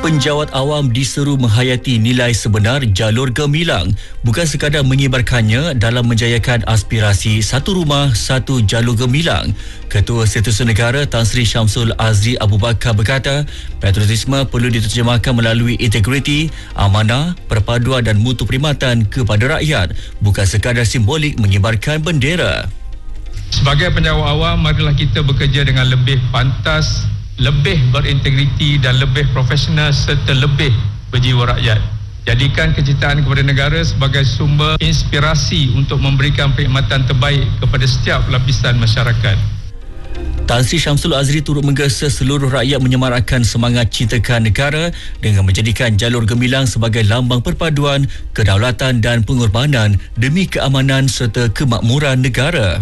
Penjawat awam diseru menghayati nilai sebenar jalur gemilang, bukan sekadar mengibarkannya dalam menjayakan aspirasi satu rumah, satu jalur gemilang. Ketua Setiausaha Negara Tan Sri Syamsul Azri Abu Bakar berkata, patriotisme perlu diterjemahkan melalui integriti, amanah, perpaduan dan mutu perkhidmatan kepada rakyat, bukan sekadar simbolik mengibarkan bendera. Sebagai penjawat awam, marilah kita bekerja dengan lebih pantas, lebih berintegriti dan lebih profesional serta lebih berjiwa rakyat. Jadikan kecintaan kepada negara sebagai sumber inspirasi untuk memberikan perkhidmatan terbaik kepada setiap lapisan masyarakat. Tan Sri Syamsul Azri turut menggesa seluruh rakyat menyemarakkan semangat cintakan negara dengan menjadikan jalur gemilang sebagai lambang perpaduan, kedaulatan dan pengorbanan demi keamanan serta kemakmuran negara.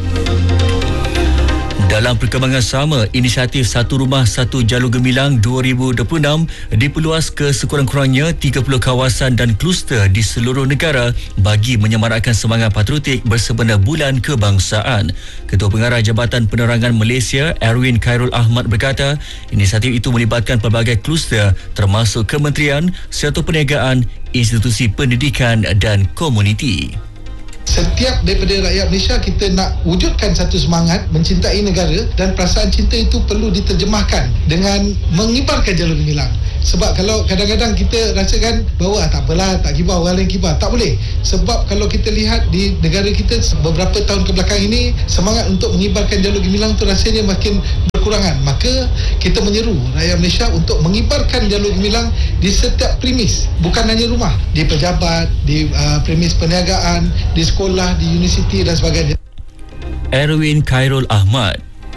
Dalam perkembangan sama, inisiatif Satu Rumah Satu Jalur Gemilang 2026 diperluas ke sekurang-kurangnya 30 kawasan dan kluster di seluruh negara bagi menyemarakkan semangat patriotik bersebenar Bulan Kebangsaan. Ketua Pengarah Jabatan Penerangan Malaysia, Erwin Khairul Ahmad berkata, inisiatif itu melibatkan pelbagai kluster termasuk kementerian, sektor perniagaan, institusi pendidikan dan komuniti. Setiap daripada rakyat Malaysia, kita nak wujudkan satu semangat mencintai negara, dan perasaan cinta itu perlu diterjemahkan dengan mengibarkan jalur gemilang. Sebab kalau kadang-kadang kita rasakan bahawa tak apalah, tak kibar, orang lain kibar, tak boleh. Sebab kalau kita lihat di negara kita beberapa tahun kebelakang ini, semangat untuk mengibarkan jalur gemilang tu rasanya makin berkurangan. Maka kita menyeru rakyat Malaysia untuk mengibarkan jalur gemilang di setiap premis, bukan hanya rumah, di pejabat, di premis perniagaan, di sekolah, di universiti dan sebagainya. Erwin Khairul Ahmad.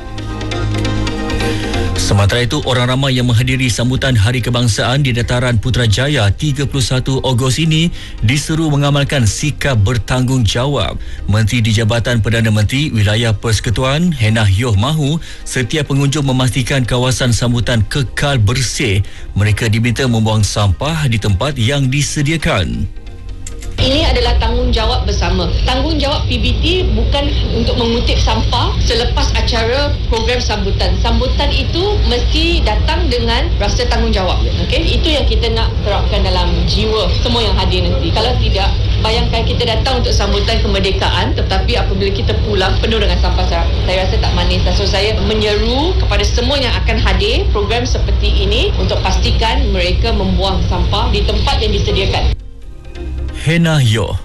Sementara itu, orang ramai yang menghadiri sambutan Hari Kebangsaan di Dataran Putrajaya 31 Ogos ini diseru mengamalkan sikap bertanggungjawab. Menteri di Jabatan Perdana Menteri Wilayah Persekutuan Hena Yoh mahu setiap pengunjung memastikan kawasan sambutan kekal bersih. Mereka diminta membuang sampah di tempat yang disediakan. Ini adalah tanggungjawab bersama. Tanggungjawab PBT bukan untuk mengutip sampah selepas acara program sambutan. Sambutan itu mesti datang dengan rasa tanggungjawab. Okey, itu yang kita nak terapkan dalam jiwa semua yang hadir nanti. Kalau tidak, bayangkan kita datang untuk sambutan kemerdekaan, tetapi apabila kita pulang penuh dengan sampah, saya rasa tak manis. So saya menyeru kepada semua yang akan hadir program seperti ini untuk pastikan mereka membuang sampah di tempat yang disediakan. Hena Yoh.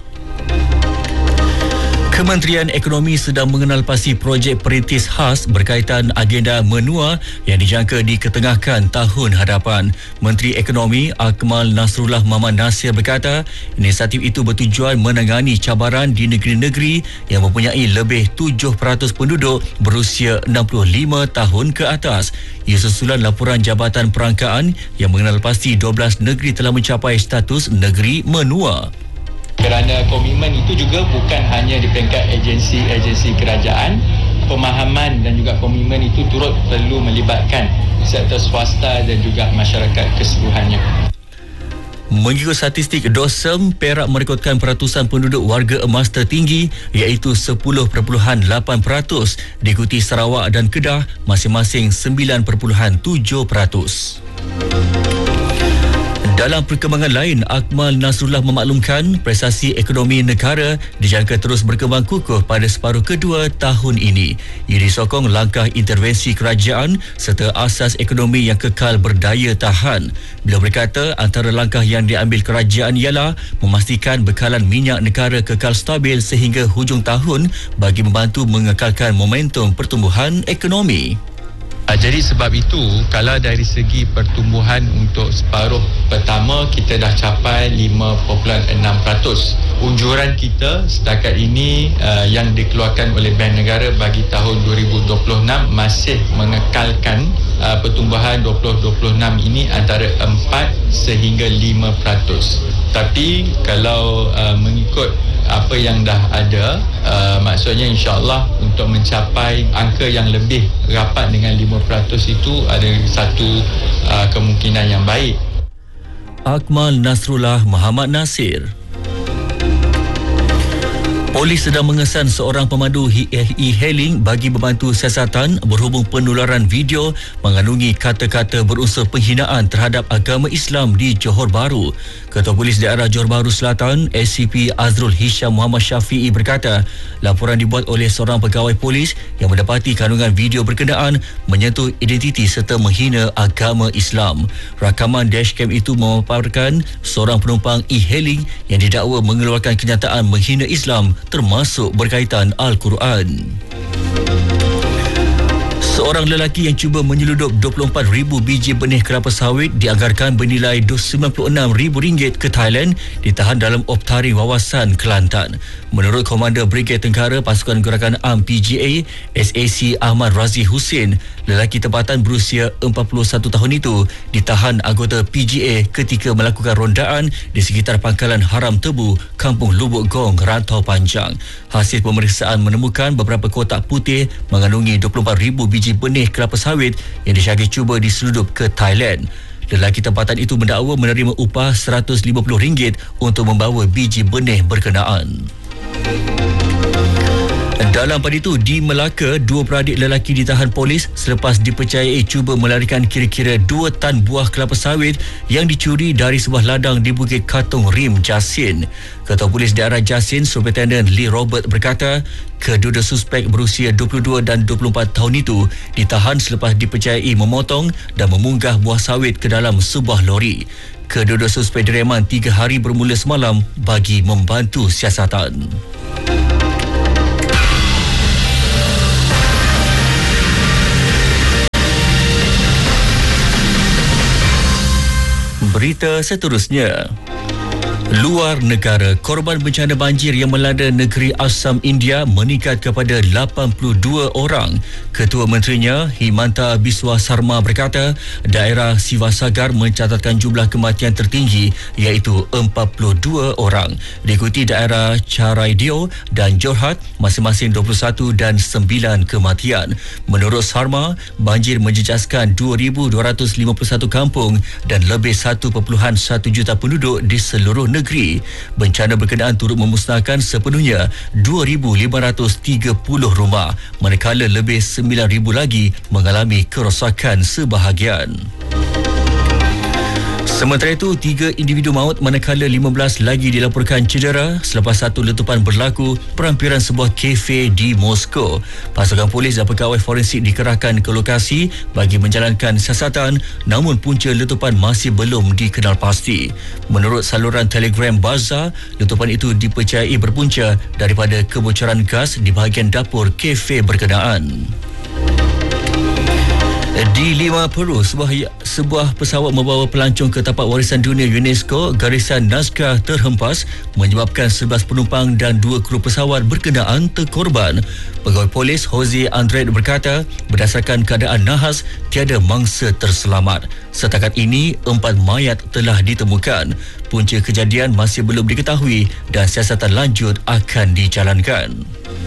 Kementerian Ekonomi sedang mengenalpasti projek perintis khas berkaitan agenda menua yang dijangka diketengahkan tahun hadapan. Menteri Ekonomi Akmal Nasrullah Muhammad Nasir berkata, inisiatif itu bertujuan menangani cabaran di negeri-negeri yang mempunyai lebih 7% penduduk berusia 65 tahun ke atas. Ia susulan laporan Jabatan Perangkaan yang mengenalpasti 12 negeri telah mencapai status negeri menua. Kerana komitmen itu juga bukan hanya di peringkat agensi-agensi kerajaan, pemahaman dan juga komitmen itu turut perlu melibatkan sektor swasta dan juga masyarakat keseluruhannya. Mengikut statistik DOSEM, Perak merekodkan peratusan penduduk warga emas tertinggi iaitu 10.8%, diikuti Sarawak dan Kedah masing-masing 9.7%. Dalam perkembangan lain, Akmal Nasrullah memaklumkan prestasi ekonomi negara dijangka terus berkembang kukuh pada separuh kedua tahun ini. Ia disokong langkah intervensi kerajaan serta asas ekonomi yang kekal berdaya tahan. Beliau berkata antara langkah yang diambil kerajaan ialah memastikan bekalan minyak negara kekal stabil sehingga hujung tahun bagi membantu mengekalkan momentum pertumbuhan ekonomi. Jadi sebab itu, kalau dari segi pertumbuhan untuk separuh pertama kita dah capai 5.6%. Unjuran kita setakat ini yang dikeluarkan oleh Bank Negara bagi tahun 2026 masih mengekalkan pertumbuhan 2026 ini antara 4 sehingga 5%. Tapi kalau mengikut apa yang dah ada, maksudnya insya-Allah untuk mencapai angka yang lebih rapat dengan 5% itu ada satu kemungkinan yang baik. Akmal Nasrullah Muhammad Nasir. Polis sedang mengesan seorang pemandu e-hailing bagi membantu siasatan berhubung penularan video mengandungi kata-kata berunsur penghinaan terhadap agama Islam di Johor Bahru. Ketua Polis Daerah Johor Bahru Selatan, SCP Azrul Hisham Muhammad Syafi'i berkata, laporan dibuat oleh seorang pegawai polis yang mendapati kandungan video berkenaan menyentuh identiti serta menghina agama Islam. Rakaman dashcam itu memaparkan seorang penumpang e-hailing yang didakwa mengeluarkan kenyataan menghina Islam termasuk berkaitan Al-Quran. Seorang lelaki yang cuba menyeludup 24,000 biji benih kelapa sawit dianggarkan bernilai RM96,000 ke Thailand ditahan dalam optaring wawasan Kelantan. Menurut Komander Brigade Tengkara Pasukan Gerakan Am PGA, SAC Ahmad Razi Hussein, lelaki tempatan berusia 41 tahun itu ditahan anggota PGA ketika melakukan rondaan di sekitar Pangkalan Haram Tebu, Kampung Lubuk Gong, Rantau Panjang. Hasil pemeriksaan menemukan beberapa kotak putih mengandungi 24,000 biji benih kelapa sawit yang disyaki cuba diseludup ke Thailand. Lelaki tempatan itu mendakwa menerima upah RM150 untuk membawa biji benih berkenaan. Dalam pada itu, di Melaka, dua beradik lelaki ditahan polis selepas dipercayai cuba melarikan kira-kira 2 tan buah kelapa sawit yang dicuri dari sebuah ladang di Bukit Katong Rim, Jasin. Ketua Polis Daerah Jasin, Superintendent Lee Robert berkata, kedua suspek berusia 22 dan 24 tahun itu ditahan selepas dipercayai memotong dan memunggah buah sawit ke dalam sebuah lori. Kedua suspek direman 3 hari bermula semalam bagi membantu siasatan. Berita seterusnya. Luar negara, korban bencana banjir yang melanda negeri Assam, India meningkat kepada 82 orang. Ketua Menterinya, Himanta Biswa Sarma berkata, daerah Sivasagar mencatatkan jumlah kematian tertinggi iaitu 42 orang. Diikuti daerah Charaidio dan Jorhat masing-masing 21 dan 9 kematian. Menurut Sarma, banjir menjejaskan 2,251 kampung dan lebih 1.1 juta penduduk di seluruh negeri. Bencana berkenaan turut memusnahkan sepenuhnya 2,530 rumah, manakala lebih 9,000 lagi mengalami kerosakan sebahagian. Sementara itu, 3 individu maut manakala 15 lagi dilaporkan cedera selepas satu letupan berlaku perampiran sebuah kafe di Moskow. Pasukan polis dan pegawai forensik dikerahkan ke lokasi bagi menjalankan siasatan, namun punca letupan masih belum dikenal pasti. Menurut saluran Telegram Bazaar, letupan itu dipercayai berpunca daripada kebocoran gas di bahagian dapur kafe berkenaan. Di Lima Peru, sebuah pesawat membawa pelancong ke tapak warisan dunia UNESCO garisan Nazca terhempas menyebabkan 11 penumpang dan 2 kru pesawat berkenaan terkorban. Pegawai polis Jose Andret berkata, berdasarkan keadaan nahas, tiada mangsa terselamat. Setakat ini, 4 mayat telah ditemukan. Punca kejadian masih belum diketahui dan siasatan lanjut akan dijalankan.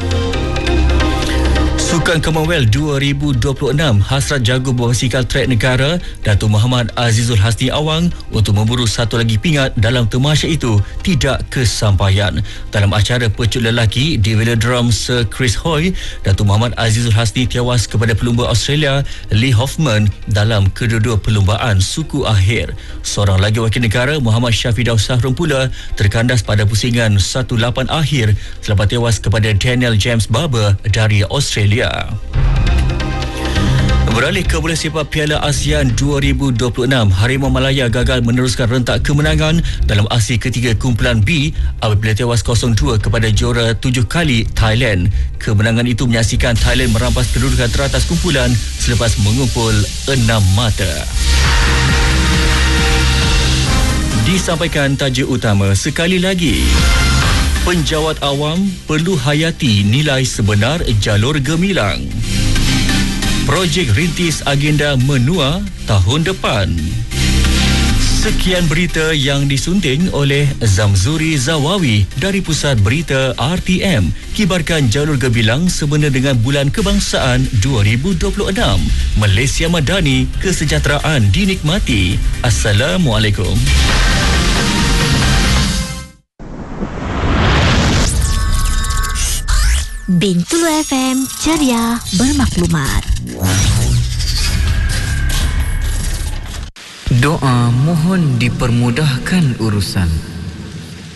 Sukan Commonwealth 2026, hasrat jago berbasikal trek negara Datuk Muhammad Azizul Hasni Awang untuk memburu satu lagi pingat dalam tamasya itu tidak kesampaian. Dalam acara pecut lelaki di Velodrome Sir Chris Hoy, Datuk Muhammad Azizul Hasni tewas kepada pelumba Australia Lee Hoffman dalam kedua-dua perlumbaan suku akhir. Seorang lagi wakil negara, Muhammad Syafidaw Sahrum pula terkandas pada pusingan 1-8 akhir selepas tewas kepada Daniel James Barber dari Australia. Beralih ke bola sepak Piala ASEAN 2026, Harimau Malaya gagal meneruskan rentak kemenangan dalam aksi ketiga kumpulan B apabila tewas 0-2 kepada juara 7 kali Thailand. Kemenangan itu menyaksikan Thailand merampas kedudukan teratas kumpulan selepas mengumpul 6 mata. Disampaikan tajuk utama sekali lagi. Penjawat awam perlu hayati nilai sebenar jalur gemilang. Projek rintis agenda menua tahun depan. Sekian berita yang disunting oleh Zamzuri Zawawi dari Pusat Berita RTM. Kibarkan jalur gemilang sebenar dengan Bulan Kebangsaan 2026. Malaysia Madani, kesejahteraan dinikmati. Assalamualaikum. . 6 Bintulu FM, ceria bermaklumat. Doa mohon dipermudahkan urusan.